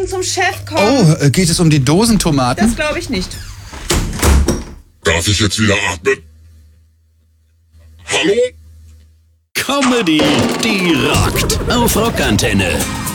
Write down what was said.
zum Chef kommen. Oh, geht es um die Dosentomaten? Das glaube ich nicht. Darf ich jetzt wieder atmen? Hallo? Comedy, die rockt. Auf Rockantenne.